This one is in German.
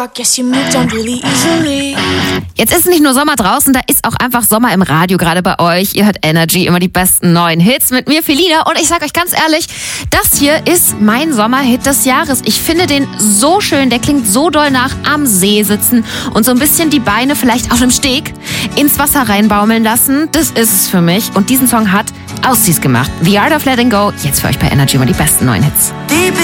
I guess you moved on really easily. Jetzt ist nicht nur Sommer draußen, da ist auch einfach Sommer im Radio, gerade bei euch. Ihr hört Energy, immer die besten neuen Hits mit mir, Felina. Und ich sag euch ganz ehrlich, das hier ist mein Sommerhit des Jahres. Ich finde den so schön, der klingt so doll nach am See sitzen und so ein bisschen die Beine vielleicht auf einem Steg ins Wasser reinbaumeln lassen. Das ist es für mich. Und diesen Song hat Aussies gemacht. The Art of Letting Go, jetzt für euch bei Energy, immer die besten neuen Hits.